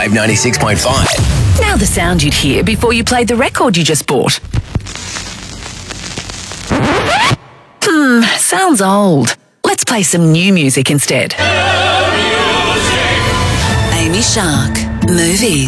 Wave 96.5. Now the sound you'd hear before you played the record you just bought. Sounds old. Let's play some new music instead. Amy Shark, Movies.